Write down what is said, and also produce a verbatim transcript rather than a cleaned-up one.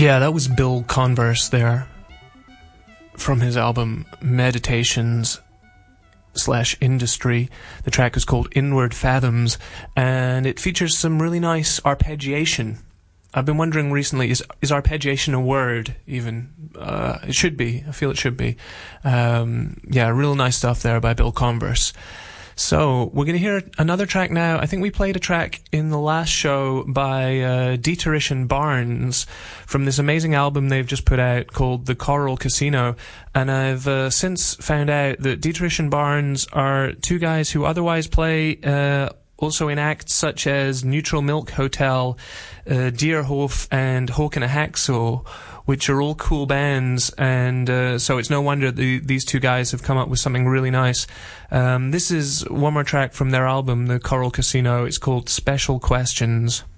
Yeah, that was Bill Converse there, from his album Meditations slash Industry. The track is called Inward Fathoms, and it features some really nice arpeggiation. I've been wondering recently, is is arpeggiation a word, even? Uh, it should be. I feel it should be. Um, yeah, real nice stuff there by Bill Converse. So, we're going to hear another track now. I think we played a track in the last show by uh, Dieterich and Barnes from this amazing album they've just put out called The Coral Casino. And I've uh, since found out that Dieterich and Barnes are two guys who otherwise play uh, also in acts such as Neutral Milk Hotel, uh, Deerhof, and Håkan and Hacksaw, which are all cool bands, and uh, so it's no wonder the, these two guys have come up with something really nice. Um, this is one more track from their album, The Coral Casino. It's called Special Questions.